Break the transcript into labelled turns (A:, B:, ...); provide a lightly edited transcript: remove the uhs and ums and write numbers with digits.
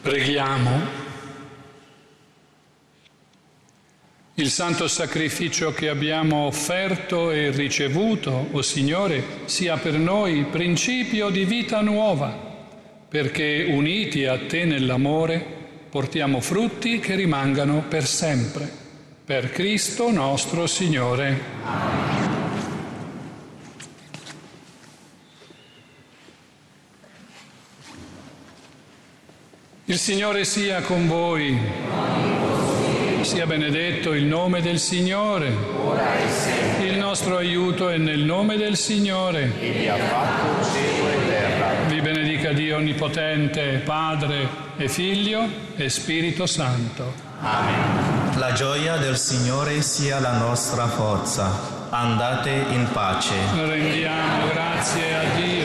A: Preghiamo. Il santo sacrificio che abbiamo offerto e ricevuto, o Signore, sia per noi principio di vita nuova, perché uniti a Te nell'amore portiamo frutti che rimangano per sempre. Per Cristo nostro Signore. Amen. Il Signore sia con voi. Sia benedetto il nome del Signore.
B: Ora e sempre.
A: Il nostro aiuto è nel nome del Signore.
B: Egli ha fatto cielo e terra.
A: Vi benedica Dio Onnipotente, Padre e Figlio e Spirito Santo.
B: Amen.
C: La gioia del Signore sia la nostra forza. Andate in pace.
A: Rendiamo grazie a Dio.